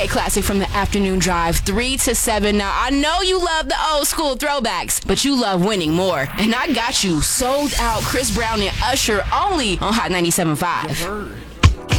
A classic from the afternoon drive, 3 to 7. Now, I know you love the old school throwbacks, but you love winning more. And I got you. Sold Out, Chris Brown and Usher only on Hot 97.5.